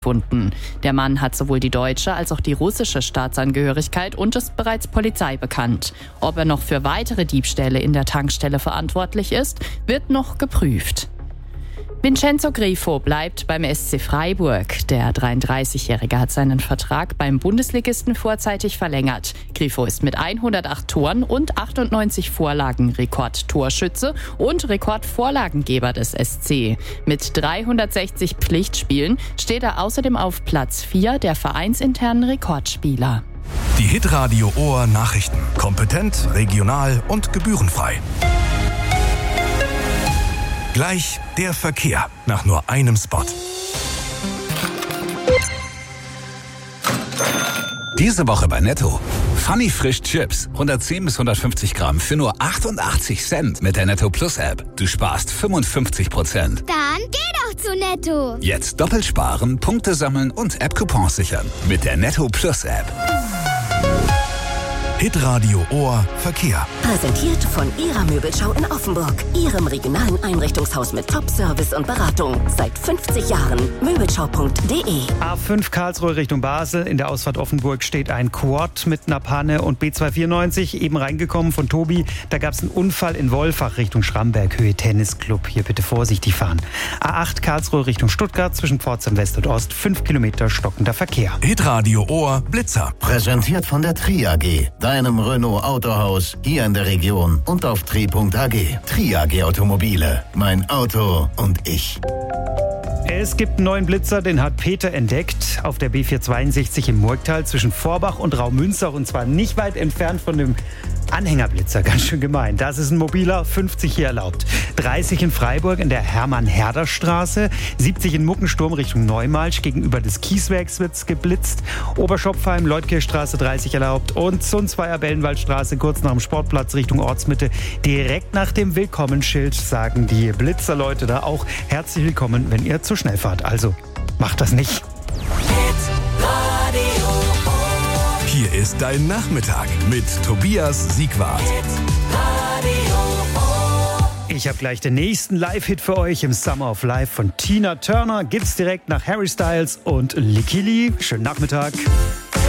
gefunden. Der Mann hat sowohl die deutsche als auch die russische Staatsangehörigkeit und ist bereits Polizei bekannt. Ob er noch für weitere Diebstähle in der Tankstelle verantwortlich ist, wird noch geprüft. Vincenzo Grifo bleibt beim SC Freiburg. Der 33-Jährige hat seinen Vertrag beim Bundesligisten vorzeitig verlängert. Grifo ist mit 108 Toren und 98 Vorlagen Rekordtorschütze und Rekordvorlagengeber des SC. Mit 360 Pflichtspielen steht er außerdem auf Platz 4 der vereinsinternen Rekordspieler. Die Hitradio Ohr Nachrichten. Kompetent, regional und gebührenfrei. Gleich der Verkehr nach nur einem Spot. Diese Woche bei Netto. Funny Frisch Chips. 110 bis 150 Gramm für nur 88 Cent mit der Netto Plus App. Du sparst 55%. Dann geh doch zu Netto. Jetzt doppelt sparen, Punkte sammeln und App-Coupons sichern. Mit der Netto Plus App. Hitradio Ohr Verkehr. Präsentiert von Ihrer Möbelschau in Offenburg. Ihrem regionalen Einrichtungshaus mit Top-Service und Beratung. Seit 50 Jahren. Möbelschau.de. A5 Karlsruhe Richtung Basel. In der Ausfahrt Offenburg steht ein Quad mit einer Panne und B294 eben reingekommen von Tobi. Da gab es einen Unfall in Wolfach Richtung Schramberg, Höhe Tennisclub. Hier bitte vorsichtig fahren. A8 Karlsruhe Richtung Stuttgart zwischen Pforzheim West und Ost. 5 Kilometer stockender Verkehr. Hitradio Ohr Blitzer. Präsentiert von der Tri AG, deinem Renault Autohaus hier in der Region und auf tri.ag. Tri AG Automobile. Mein Auto und ich. Es gibt einen neuen Blitzer, den hat Peter entdeckt auf der B462 im Murgtal zwischen Vorbach und Raumünster und zwar nicht weit entfernt von dem Anhängerblitzer, ganz schön gemein. Das ist ein mobiler, 50 hier erlaubt. 30 in Freiburg in der Hermann-Herder-Straße, 70 in Muckensturm Richtung Neumalsch, gegenüber des Kieswerks wird's geblitzt. Oberschopfheim, Leutkirchstraße 30 erlaubt und Zunzweier Bellenwaldstraße kurz nach dem Sportplatz Richtung Ortsmitte. Direkt nach dem Willkommensschild sagen die Blitzerleute da auch herzlich willkommen, wenn ihr zu schnell fahrt. Also macht das nicht. Hier ist dein Nachmittag mit Tobias Siegwart. Ich habe gleich den nächsten Live-Hit für euch im Summer of Life von Tina Turner. Gibt's direkt nach Harry Styles und Licky Lee. Schönen Nachmittag.